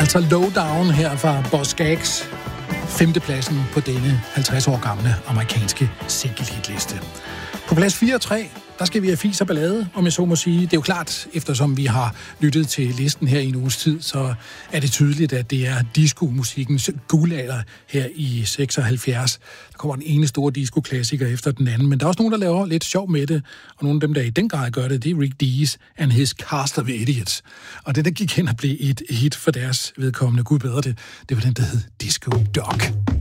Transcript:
Altså Lowdown her fra Boz Scaggs. 5. pladsen på denne 50 år gamle amerikanske single-hitliste. På plads 4 og 3, der skal vi have fis og ballade, om jeg så må sige. Det er jo klart, eftersom vi har lyttet til listen her i en uges tid, så er det tydeligt, at det er disco-musikkens guldalder her i 76. Der kommer den ene store disco-klassiker efter den anden, men der er også nogen, der laver lidt sjov med det, og nogle af dem, der i den grad gør det, det er Rick Dees and his Cast of Idiots. Og det, der gik hen og blev et hit for deres vedkommende, gud bedre det, det var den, der hed Disco Dog.